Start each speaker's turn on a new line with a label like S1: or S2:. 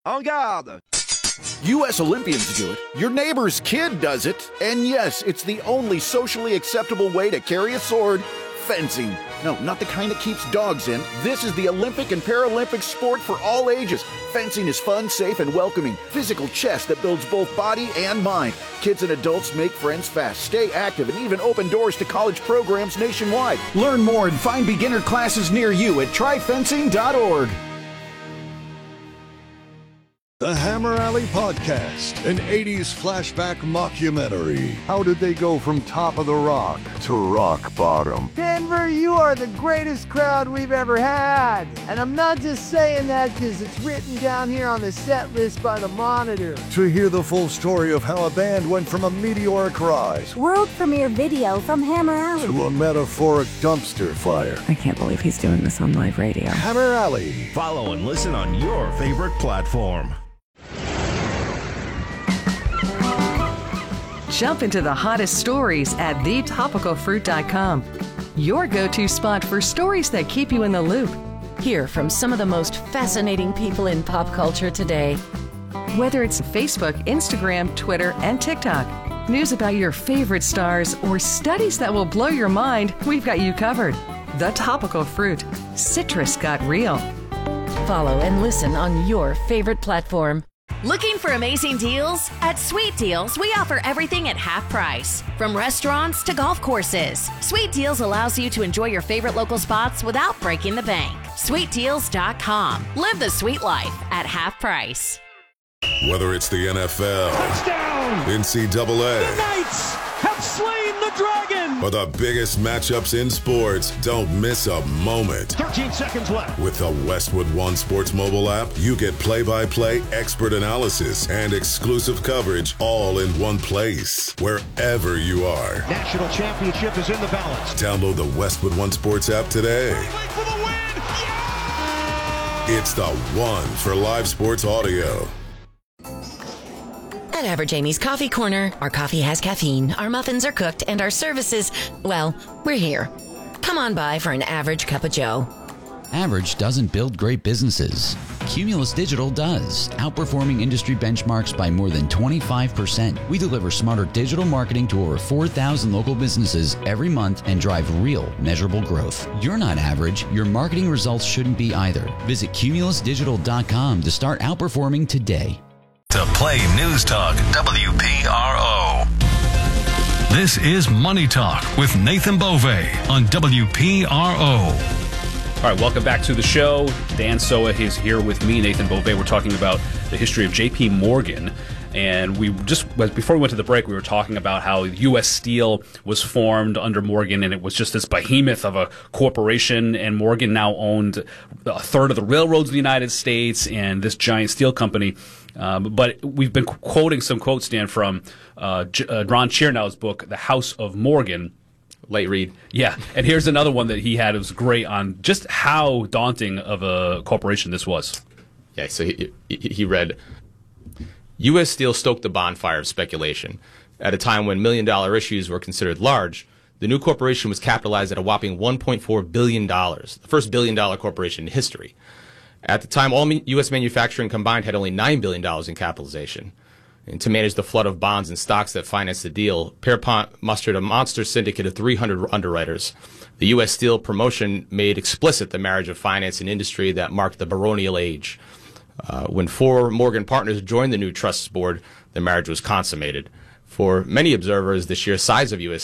S1: En garde!
S2: U.S. Olympians do it, your neighbor's kid does it, and yes, it's the only socially acceptable way to carry a sword, fencing. No, not the kind that keeps dogs in. This is the Olympic and Paralympic sport for all ages. Fencing is fun, safe, and welcoming. Physical chess that builds both body and mind. Kids and adults make friends fast, stay active, and even open doors to college programs nationwide. Learn more and find beginner classes near you at tryfencing.org.
S3: The Hammer Alley Podcast, an 80s flashback mockumentary. How did they go from top of the rock to rock bottom?
S4: Denver, you are the greatest crowd we've ever had. And I'm not just saying that because it's written down here on the set list by the Monitor.
S3: To hear the full story of how a band went from a meteoric rise,
S5: world premiere video from Hammer Alley,
S3: to a metaphoric dumpster fire.
S6: I can't believe he's doing this on live radio.
S3: Hammer Alley.
S7: Follow and listen on your favorite platform.
S6: Jump into the hottest stories at thetopicalfruit.com. Your go-to spot for stories that keep you in the loop.
S8: Hear from some of the most fascinating people in pop culture today.
S6: Whether it's Facebook, Instagram, Twitter, and TikTok, news about your favorite stars, or studies that will blow your mind, we've got you covered. The Topical Fruit. Citrus got real.
S8: Follow and listen on your favorite platform.
S9: Looking for amazing deals? At Sweet Deals, we offer everything at half price. From restaurants to golf courses, Sweet Deals allows you to enjoy your favorite local spots without breaking the bank. SweetDeals.com. Live the sweet life at half price.
S10: Whether it's the NFL,
S11: touchdown,
S10: NCAA,
S11: the Knights have slain the dragon,
S10: or the biggest matchups in sports, don't miss a moment.
S11: 13 seconds left.
S10: With the Westwood One Sports mobile app, you get play-by-play expert analysis and exclusive coverage all in one place, wherever you are.
S11: National championship is in the balance.
S10: Download the Westwood One Sports app today.
S11: For the win. Yeah!
S10: It's the one for live sports audio.
S9: At Average Amy's Coffee Corner, our coffee has caffeine, our muffins are cooked, and our services, well, we're here. Come on by for an average cup of joe.
S12: Average doesn't build great businesses. Cumulus Digital does, outperforming industry benchmarks by more than 25%. We deliver smarter digital marketing to over 4,000 local businesses every month and drive real, measurable growth. You're not average. Your marketing results shouldn't be either. Visit cumulusdigital.com to start outperforming today.
S13: To play News Talk WPRO. This is Money Talk with Nathan Beauvais on WPRO.
S14: All right, welcome back to the show. Dan Soa is here with me, Nathan Beauvais. We're talking about the history of J.P. Morgan. And before we went to the break, we were talking about how U.S. Steel was formed under Morgan, and it was just this behemoth of a corporation, and Morgan now owned a third of the railroads in the United States and this giant steel company. But we've been quoting some quotes, Dan, from Ron Chernow's book, The House of Morgan.
S15: Late read.
S14: Yeah, and here's another one that he had. It was great on just how daunting of a corporation this was.
S15: Yeah, so he read, U.S. Steel stoked the bonfire of speculation. At a time when million-dollar issues were considered large, the new corporation was capitalized at a whopping $1.4 billion, the first billion-dollar corporation in history. At the time, all U.S. manufacturing combined had only $9 billion in capitalization. And to manage the flood of bonds and stocks that financed the deal, Pierpont mustered a monster syndicate of 300 underwriters. The U.S. Steel promotion made explicit the marriage of finance and industry that marked the baronial age. When 4 Morgan partners joined the new trust's board, the marriage was consummated. For many observers, the sheer size of U.S.